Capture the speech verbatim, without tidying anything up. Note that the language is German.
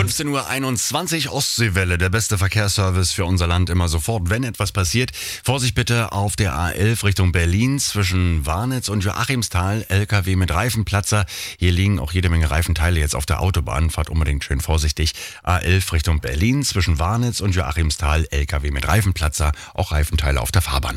fünfzehn Uhr einundzwanzig, Ostseewelle, der beste Verkehrsservice für unser Land immer sofort, wenn etwas passiert. Vorsicht bitte auf der A elf Richtung Berlin zwischen Warnitz und Joachimsthal, L K W mit Reifenplatzer. Hier liegen auch jede Menge Reifenteile jetzt auf der Autobahn, fahrt unbedingt schön vorsichtig. A elf Richtung Berlin zwischen Warnitz und Joachimsthal, L K W mit Reifenplatzer, auch Reifenteile auf der Fahrbahn.